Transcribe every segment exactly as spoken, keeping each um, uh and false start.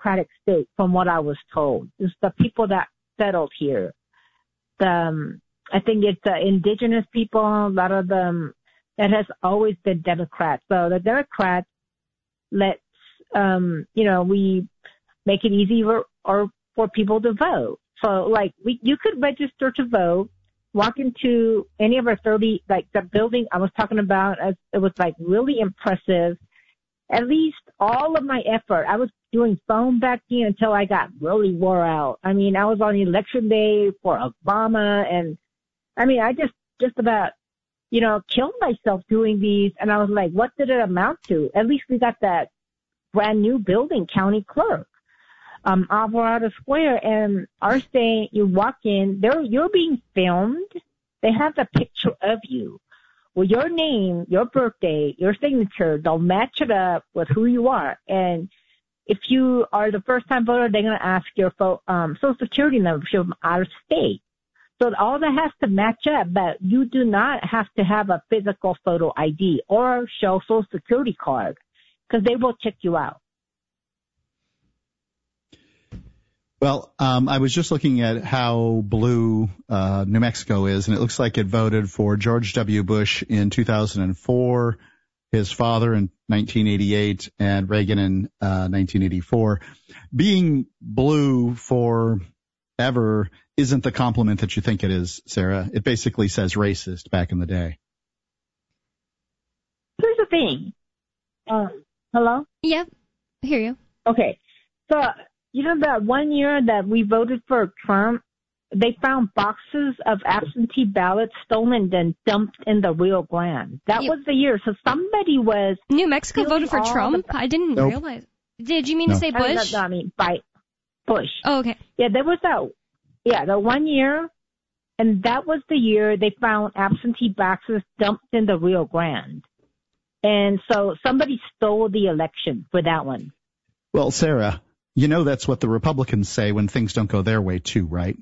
Democratic state, from what I was told. It's the people that settled here. The, um, I think it's the indigenous people, a lot of them, that has always been Democrats. So the Democrats let, um, you know, we make it easy for, or for people to vote. So, like, we, you could register to vote, walk into any of our thirty, like, the building I was talking about, as it was, like, really impressive. At least all of my effort, I was doing phone banking until I got really wore out. I mean, I was on election day for Obama, and, I mean, I just, just about, you know, killed myself doing these, and I was like, what did it amount to? At least we got that brand new building, county clerk. Um, Alvarado Square, and our state, you walk in, there, you're being filmed. They have a picture of you. Well, your name, your birthday, your signature, they'll match it up with who you are. And if you are the first-time voter, they're going to ask your fo- um, Social Security number from out of state. So all that has to match up, but you do not have to have a physical photo I D or show Social Security card, because they will check you out. Well, um, I was just looking at how blue uh, New Mexico is, and it looks like it voted for George W. Bush in two thousand four, his father in nineteen eighty-eight, and Reagan in uh, nineteen eighty-four. Being blue forever isn't the compliment that you think it is, Sarah. It basically says racist back in the day. Here's the thing. Uh, hello? Yep, I hear you. Okay, so... You know that one year that we voted for Trump, they found boxes of absentee ballots stolen and dumped in the Rio Grande. That Yep. was the year. So somebody was... New Mexico voted for Trump? The... I didn't nope. realize. Did you mean no. to say Bush? I, I mean, by Bush. Oh, okay. Yeah, there was that... Yeah, the one year, and that was the year they found absentee boxes dumped in the Rio Grande. And so somebody stole the election for that one. Well, Sarah... You know that's what the Republicans say when things don't go their way, too, right?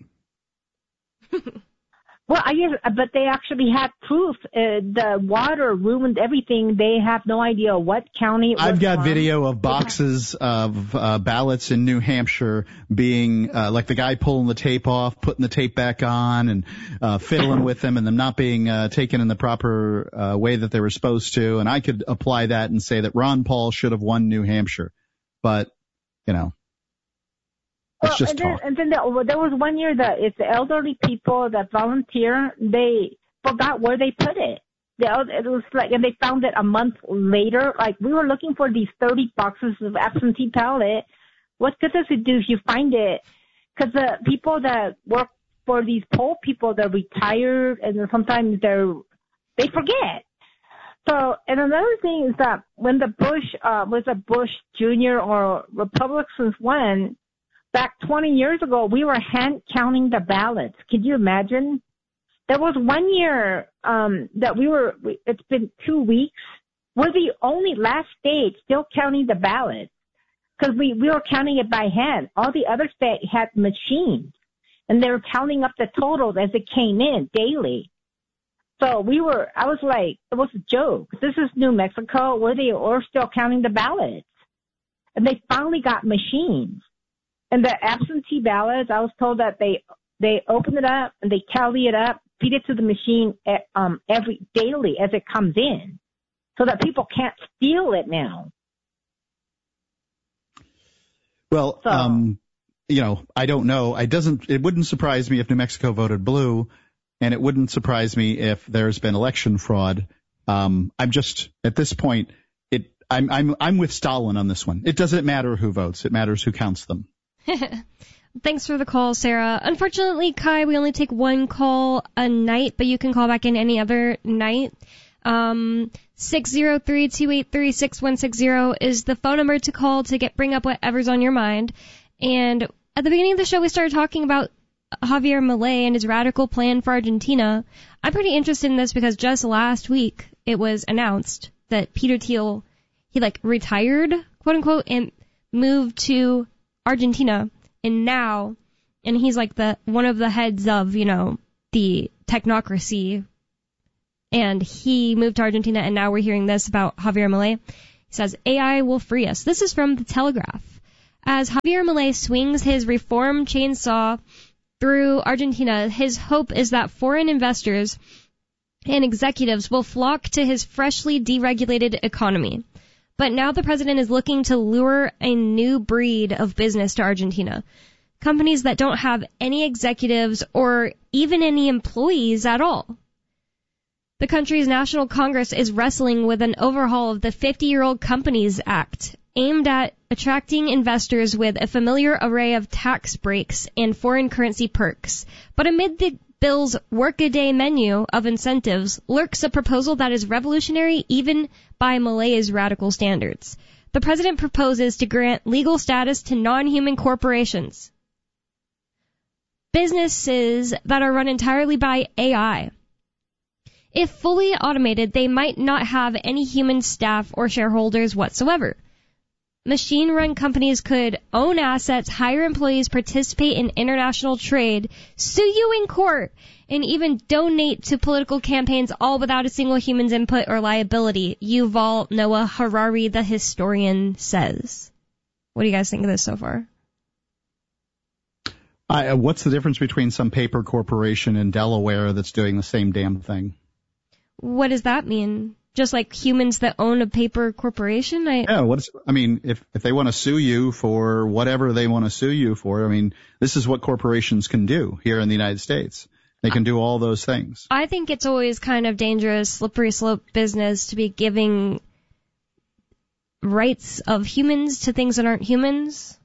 Well, I guess, but they actually had proof. Uh, the water ruined everything. They have no idea what county it was I've got from. video of boxes of uh, ballots in New Hampshire being, uh, like the guy pulling the tape off, putting the tape back on, and uh, fiddling with them, and them not being uh, taken in the proper uh, way that they were supposed to. And I could apply that and say that Ron Paul should have won New Hampshire. But, you know. Well, and then, and then there, there was one year that it's the elderly people that volunteer. They forgot where they put it. They, it was like, and they found it a month later. Like, we were looking for these thirty boxes of absentee ballot. What good does it do if you find it? Because the people that work for these poll people, they're retired, and then sometimes they're they forget. So, and another thing is that when the Bush uh, was a Bush Junior or Republicans won. Back twenty years ago, we were hand counting the ballots. Could you imagine? There was one year um, that we were, it's been two weeks. We're the only last state still counting the ballots because we, we were counting it by hand. All the other states had machines, and they were counting up the totals as it came in daily. So we were, I was like, it was a joke. This is New Mexico where they were still counting the ballots. And they finally got machines. And the absentee ballots, I was told that they they open it up and they tally it up, feed it to the machine um, every daily as it comes in, so that people can't steal it now. Well, so, um, you know, I don't know. I doesn't. It wouldn't surprise me if New Mexico voted blue, and it wouldn't surprise me if there's been election fraud. Um, I'm just at this point. It. I'm. I'm. I'm with Stalin on this one. It doesn't matter who votes. It matters who counts them. Thanks for the call, Sarah. Unfortunately, Kai, we only take one call a night, but you can call back in any other night. Um, six oh three, two eight three, six one six zero is the phone number to call to get bring up whatever's on your mind. And at the beginning of the show, we started talking about Javier Milei and his radical plan for Argentina. I'm pretty interested in this because just last week it was announced that Peter Thiel, he like retired, quote unquote, and moved to Argentina, and now, and he's like the one of the heads of, you know, the technocracy, and he moved to Argentina, and now we're hearing this about Javier Milei. He says, A I will free us. This is from The Telegraph. As Javier Milei swings his reform chainsaw through Argentina, his hope is that foreign investors and executives will flock to his freshly deregulated economy. But now the president is looking to lure a new breed of business to Argentina. Companies that don't have any executives or even any employees at all. The country's National Congress is wrestling with an overhaul of the fifty-year-old Companies Act, aimed at attracting investors with a familiar array of tax breaks and foreign currency perks. But amid the bill's workaday menu of incentives lurks a proposal that is revolutionary even by Malay's radical standards. The president proposes to grant legal status to non-human corporations, businesses that are run entirely by A I. If fully automated, they might not have any human staff or shareholders whatsoever. Machine-run companies could own assets, hire employees, participate in international trade, sue you in court, and even donate to political campaigns, all without a single human's input or liability, Yuval Noah Harari, the historian, says. What do you guys think of this so far? Uh, what's the difference between some paper corporation in Delaware that's doing the same damn thing? What does that mean? Just like humans that own a paper corporation? I... Yeah, what's, I mean, if, if they want to sue you for whatever they want to sue you for, I mean, this is what corporations can do here in the United States. They can do all those things. I think it's always kind of dangerous, slippery slope business to be giving rights of humans to things that aren't humans.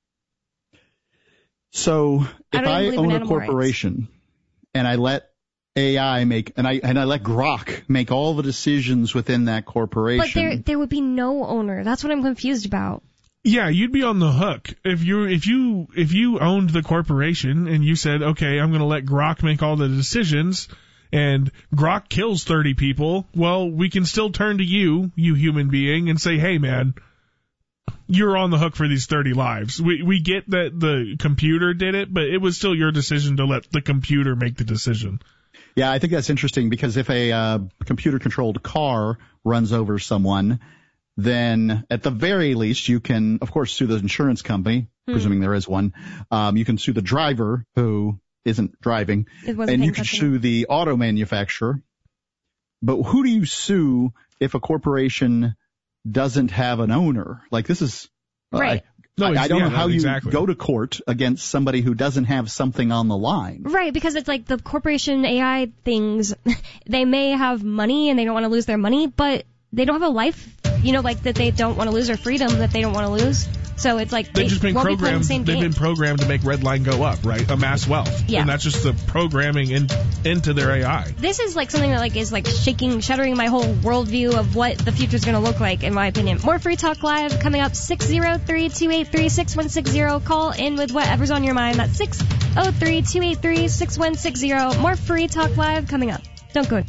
So if I, I own a corporation rights. and I let A I make, and I and I let Grok make all the decisions within that corporation. But there there would be no owner. That's what I'm confused about. Yeah, you'd be on the hook if you if you if you owned the corporation and you said, okay, I'm going to let Grok make all the decisions, and Grok kills thirty people. Well, we can still turn to you, you human being, and say, hey, man, you're on the hook for these thirty lives. We we get that the computer did it, but it was still your decision to let the computer make the decision. Yeah, I think that's interesting because if a uh, computer-controlled car runs over someone, then at the very least you can, of course, sue the insurance company, hmm. presuming there is one. Um, you can sue the driver who isn't driving, and you can sue the auto manufacturer. But who do you sue if a corporation doesn't have an owner? Like this is right. I, No, I, I don't yeah, know how no, you exactly. go to court against somebody who doesn't have something on the line. Right, because it's like the corporation A I things, they may have money and they don't want to lose their money, but they don't have a life, you know, like that they don't want to lose their freedom that they don't want to lose. So it's like they've they just been won't programmed. Be the same they've game. been programmed to make Redline go up, right? Amass wealth, yeah. And that's just the programming in, into their A I. This is like something that like is like shaking, shattering my whole worldview of what the future's going to look like, in my opinion. More Free Talk Live coming up. six oh three, two eight three, six one six zero. Call in with whatever's on your mind. That's six oh three, two eight three, six one six zero. More Free Talk Live coming up. Don't go.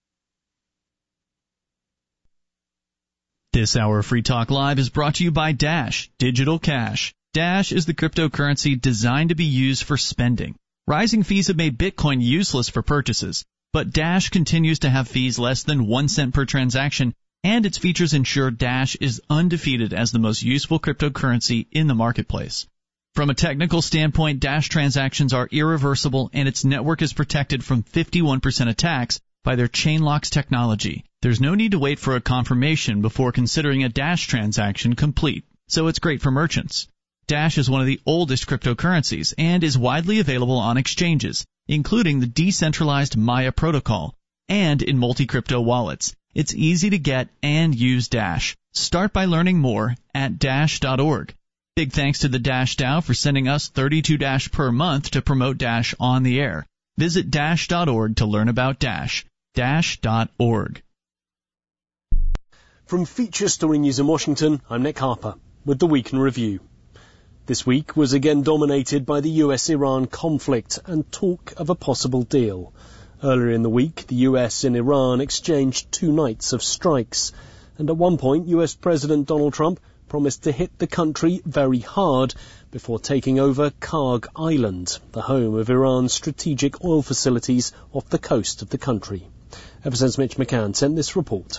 This hour of Free Talk Live is brought to you by Dash Digital Cash. Dash is the cryptocurrency designed to be used for spending. Rising fees have made Bitcoin useless for purchases, but Dash continues to have fees less than one cent per transaction, and its features ensure Dash is undefeated as the most useful cryptocurrency in the marketplace. From a technical standpoint, Dash transactions are irreversible, and its network is protected from fifty-one percent attacks by their Chainlocks technology. There's no need to wait for a confirmation before considering a Dash transaction complete, so it's great for merchants. Dash is one of the oldest cryptocurrencies and is widely available on exchanges, including the decentralized Maya protocol, and in multi-crypto wallets. It's easy to get and use Dash. Start by learning more at dash dot org. Big thanks to the Dash DAO for sending us thirty-two Dash per month to promote Dash on the air. Visit dash dot org to learn about Dash. dash dot org. From Feature Story News in Washington, I'm Nick Harper with the Week in Review. This week was again dominated by the U S Iran conflict and talk of a possible deal. Earlier in the week, the U S and Iran exchanged two nights of strikes, and at one point U S President Donald Trump promised to hit the country very hard before taking over Karg Island, the home of Iran's strategic oil facilities off the coast of the country. Ever since Mitch McCann sent this report.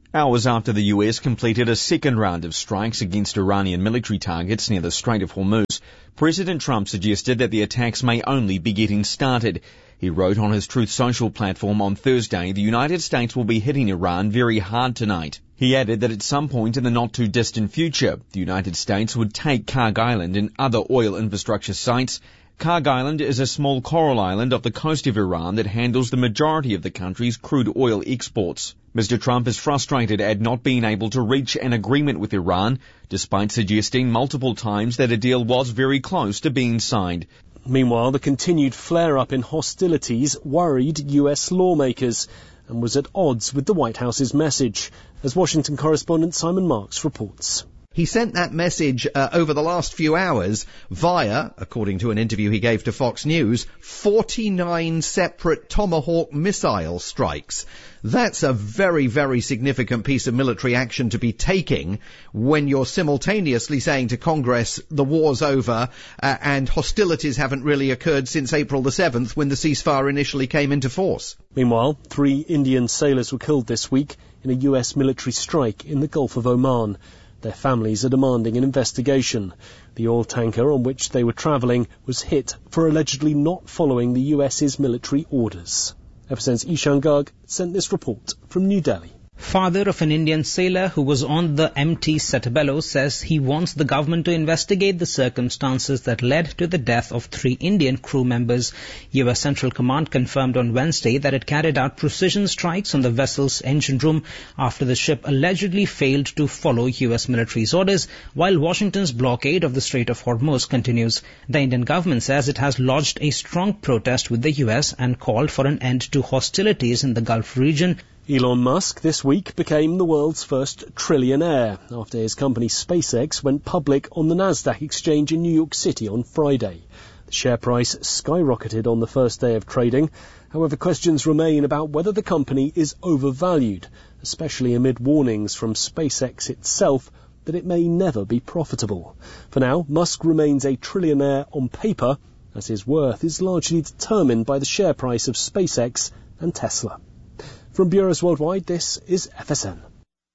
Hours after the U S completed a second round of strikes against Iranian military targets near the Strait of Hormuz, President Trump suggested that the attacks may only be getting started. He wrote on his Truth Social platform on Thursday, the United States will be hitting Iran very hard tonight. He added that at some point in the not-too-distant future, the United States would take Karg Island and other oil infrastructure sites. Karg Island is a small coral island off the coast of Iran that handles the majority of the country's crude oil exports. Mister Trump is frustrated at not being able to reach an agreement with Iran, despite suggesting multiple times that a deal was very close to being signed. Meanwhile, the continued flare-up in hostilities worried U S lawmakers and was at odds with the White House's message, as Washington correspondent Simon Marks reports. He sent that message uh, over the last few hours via, according to an interview he gave to Fox News, forty-nine separate Tomahawk missile strikes. That's a very, very significant piece of military action to be taking when you're simultaneously saying to Congress the war's over uh, and hostilities haven't really occurred since April the seventh when the ceasefire initially came into force. Meanwhile, three Indian sailors were killed this week in a U S military strike in the Gulf of Oman. Their families are demanding an investigation. The oil tanker on which they were travelling was hit for allegedly not following the U S's military orders. F S N's Ishan Garg sent this report from New Delhi. Father of an Indian sailor who was on the M T Setabelo says he wants the government to investigate the circumstances that led to the death of three Indian crew members. U S Central Command confirmed on Wednesday that it carried out precision strikes on the vessel's engine room after the ship allegedly failed to follow U S military's orders, while Washington's blockade of the Strait of Hormuz continues. The Indian government says it has lodged a strong protest with the U S and called for an end to hostilities in the Gulf region. Elon Musk this week became the world's first trillionaire after his company SpaceX went public on the Nasdaq exchange in New York City on Friday. The share price skyrocketed on the first day of trading. However, questions remain about whether the company is overvalued, especially amid warnings from SpaceX itself that it may never be profitable. For now, Musk remains a trillionaire on paper, as his worth is largely determined by the share price of SpaceX and Tesla. From Bureaus Worldwide, this is F S N.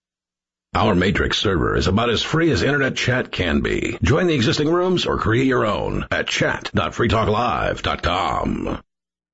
Our Matrix server is about as free as internet chat can be. Join the existing rooms or create your own at chat dot free talk live dot com.